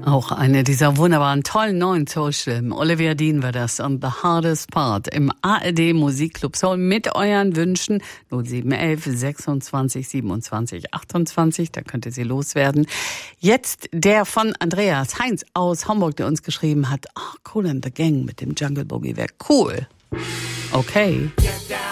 Auch eine dieser wunderbaren, tollen neuen Soul-Stimmen. Olivia Dean war das und The Hardest Part im ARD Musikclub Soul mit euren Wünschen 0711 26 27 28. Da könnt ihr sie loswerden. Jetzt der von Andreas Heinz aus Hamburg, der uns geschrieben hat, Kool and the Gang mit dem Jungle Boogie wäre cool. Okay.